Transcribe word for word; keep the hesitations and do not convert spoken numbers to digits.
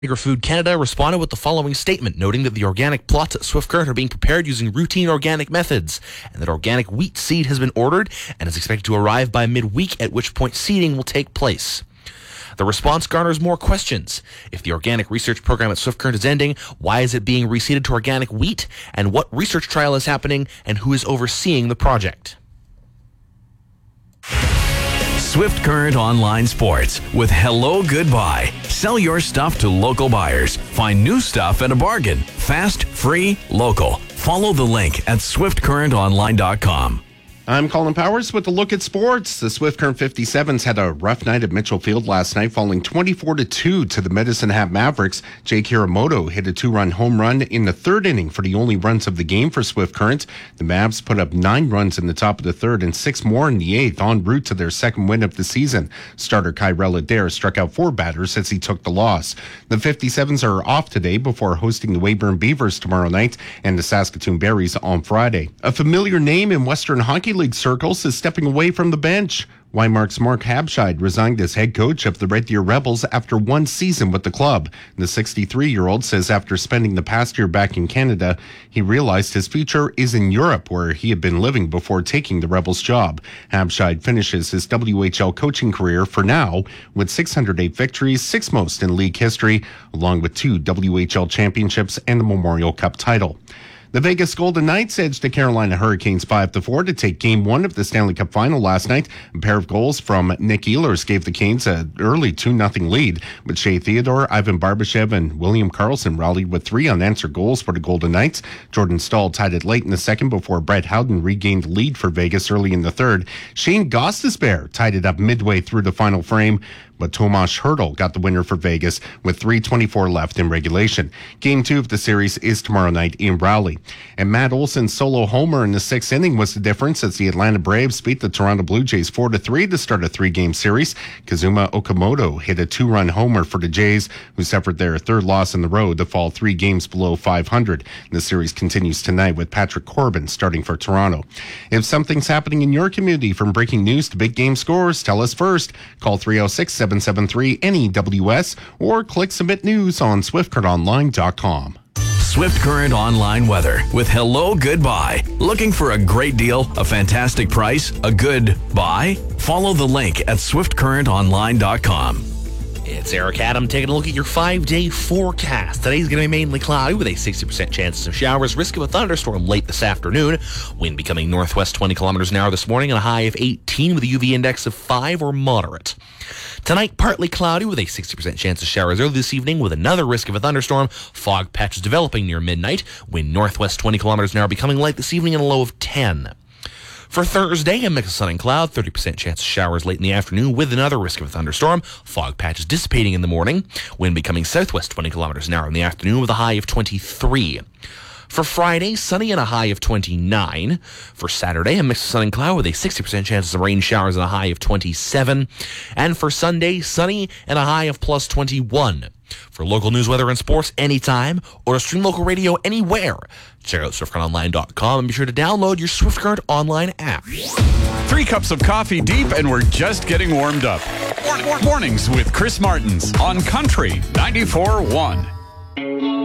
Agri-Food Canada responded with the following statement, noting that the organic plots at Swift Current are being prepared using routine organic methods, and that organic wheat seed has been ordered and is expected to arrive by midweek, at which point seeding will take place. The response garners more questions. If the organic research program at Swift Current is ending, why is it being reseeded to organic wheat, and what research trial is happening, and who is overseeing the project? Swift Current Online Sports with Hello Goodbye. Sell your stuff to local buyers. Find new stuff at a bargain. Fast, free, local. Follow the link at swift current online dot com. I'm Colin Powers with a look at sports. The Swift Current fifty-sevens had a rough night at Mitchell Field last night, falling twenty-four to two to the Medicine Hat Mavericks. Jake Hiramoto hit a two-run home run in the third inning for the only runs of the game for Swift Current. The Mavs put up nine runs in the top of the third and six more in the eighth, en route to their second win of the season. Starter Kyrell Adair struck out four batters as he took the loss. The fifty-sevens are off today before hosting the Weyburn Beavers tomorrow night and the Saskatoon Berries on Friday. A familiar name in Western Hockey League circles is stepping away from the bench. Wymark's Mark Habscheid resigned as head coach of the Red Deer Rebels after one season with the club. The sixty-three-year-old says after spending the past year back in Canada, he realized his future is in Europe, where he had been living before taking the Rebels job. Habscheid finishes his W H L coaching career for now with six hundred eight victories, sixth most in league history, along with two W H L championships and a Memorial Cup title. The Vegas Golden Knights edged the Carolina Hurricanes five to four to take Game one of the Stanley Cup Final last night. A pair of goals from Nick Ehlers gave the Canes an early two nothing lead, but Shea Theodore, Ivan Barbashev, and William Karlsson rallied with three unanswered goals for the Golden Knights. Jordan Stahl tied it late in the second before Brett Howden regained the lead for Vegas early in the third. Shane Gostisbehere tied it up midway through the final frame, but Tomas Hertl got the winner for Vegas with three twenty-four left in regulation. Game two of the series is tomorrow night in Rowley. And Matt Olson's solo homer in the sixth inning was the difference as the Atlanta Braves beat the Toronto Blue Jays four to three to start a three-game series. Kazuma Okamoto hit a two-run homer for the Jays, who suffered their third loss in the row to fall three games below five hundred. The series continues tonight with Patrick Corbin starting for Toronto. If something's happening in your community, from breaking news to big game scores, tell us first. Call three oh six, seven seven three, N E W S or click Submit News on swift current online dot com. Swift Current Online Weather with Hello Goodbye. Looking for a great deal, a fantastic price, a good buy? Follow the link at swift current online dot com. It's Eric Adam taking a look at your five-day forecast. Today's going to be mainly cloudy with a sixty percent chance of showers, risk of a thunderstorm late this afternoon. Wind becoming northwest twenty kilometers an hour this morning and a high of eighteen with a U V index of five or moderate. Tonight, partly cloudy with a sixty percent chance of showers early this evening with another risk of a thunderstorm. Fog patches developing near midnight. Wind northwest twenty kilometers an hour becoming light this evening and a low of ten. For Thursday, a mix of sun and cloud, thirty percent chance of showers late in the afternoon with another risk of a thunderstorm. Fog patches dissipating in the morning. Wind becoming southwest twenty kilometers an hour in the afternoon with a high of twenty-three. For Friday, sunny and a high of twenty-nine. For Saturday, a mix of sun and cloud with a sixty percent chance of rain showers and a high of twenty-seven. And for Sunday, sunny and a high of plus twenty-one. For local news, weather, and sports anytime, or to stream local radio anywhere, check out swift current online dot com and be sure to download your Swift Current Online app. Three cups of coffee deep and we're just getting warmed up. Mornings with Chris Martins on Country ninety-four point one.